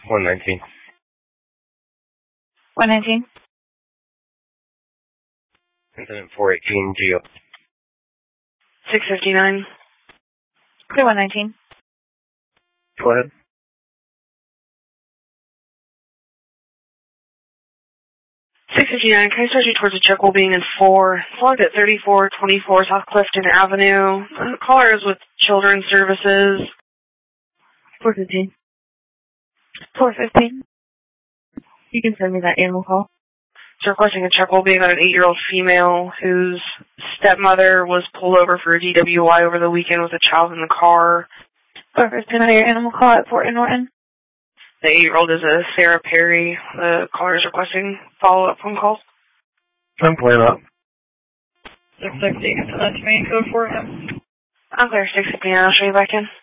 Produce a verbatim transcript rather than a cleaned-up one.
one nineteen. one nineteen. Incident four eighteen, Geo. six fifty-nine. Clear one nineteen. Go ahead. six fifty-nine, can I start you towards a check while being in four? It's logged at thirty-four twenty-four South Clifton Avenue. The caller is with Children's Services. four fifteen. four fifteen. You can send me that animal call. It's requesting a check while being on an eight-year-old female whose stepmother was pulled over for a D W I over the weekend with a child in the car. four fifteen on your animal call at Fort and Norton. The eight-year-old is a Sarah Perry. The caller is requesting follow-up phone calls. I'm playing up. six sixty, that's me. Code four. I'm clear, six fifty-nine. I'll show you back in.